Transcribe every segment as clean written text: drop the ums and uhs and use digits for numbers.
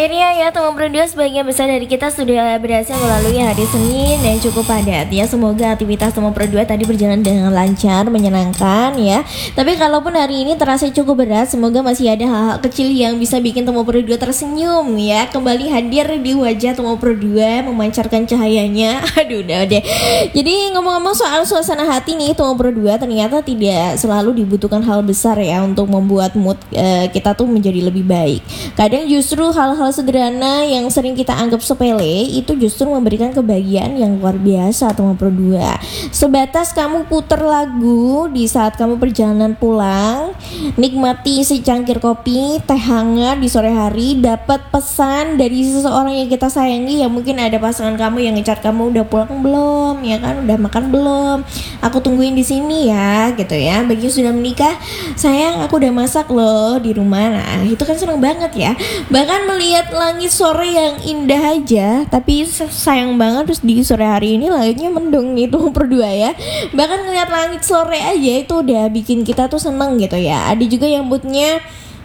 Akhirnya ya teman berdua sebagian besar dari kita sudah berhasil melalui hari Senin yang cukup padat ya. Semoga aktivitas teman berdua tadi berjalan dengan lancar, menyenangkan ya. Tapi kalaupun hari ini terasa cukup berat, semoga masih ada hal-hal kecil yang bisa bikin teman berdua tersenyum ya. Kembali hadir di wajah teman berdua, memancarkan cahayanya. Aduh udah deh. Jadi ngomong-ngomong soal suasana hati nih teman berdua, ternyata tidak selalu dibutuhkan hal besar ya untuk membuat mood kita tuh menjadi lebih baik. Kadang justru hal-hal sederhana yang sering kita anggap sepele itu justru memberikan kebahagiaan yang luar biasa teman berdua. Sebatas kamu puter lagu di saat kamu perjalanan pulang, nikmati secangkir kopi, teh hangat di sore hari, dapat pesan dari seseorang yang kita sayangi, ya mungkin ada pasangan kamu yang ngecat kamu, udah pulang belum, ya kan, udah makan belum, aku tungguin di sini ya, gitu ya. Bagi yang sudah menikah, sayang aku udah masak loh di rumah. Nah itu kan seneng banget ya. Bahkan melihat langit sore yang indah aja, tapi sayang banget terus di sore hari ini langitnya mendung itu berdua ya. Bahkan ngeliat langit sore aja itu udah bikin kita tuh seneng gitu ya. Ada juga yang moodnya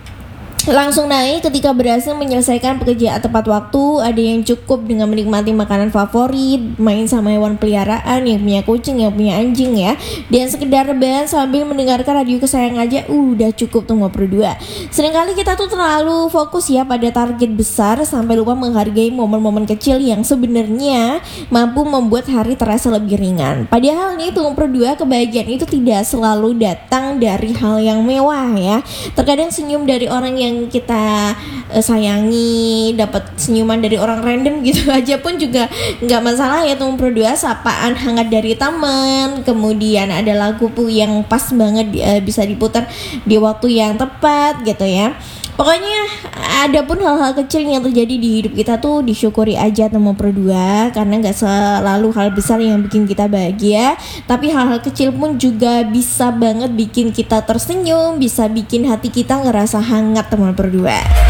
langsung naik ketika berhasil menyelesaikan pekerjaan tepat waktu. Ada yang cukup dengan menikmati makanan favorit, main sama hewan peliharaan, yang punya kucing, yang punya anjing ya, dan sekedar rebahan sambil mendengarkan radio kesayangan aja udah cukup tuh berdua. Seringkali kita tuh terlalu fokus ya pada target besar sampai lupa menghargai momen-momen kecil yang sebenarnya mampu membuat hari terasa lebih ringan. Padahal nih tuh berdua, kebahagiaan itu tidak selalu datang dari hal yang mewah ya. Terkadang senyum dari orang yang kita sayangi, dapat senyuman dari orang random gitu aja pun juga nggak masalah ya teman berdua. Sapaan hangat dari teman, kemudian ada lagu yang pas banget bisa diputar di waktu yang tepat gitu ya. Pokoknya ada pun hal-hal kecil yang terjadi di hidup kita tuh disyukuri aja teman berdua, karena gak selalu hal besar yang bikin kita bahagia, tapi hal-hal kecil pun juga bisa banget bikin kita tersenyum, bisa bikin hati kita ngerasa hangat teman berdua.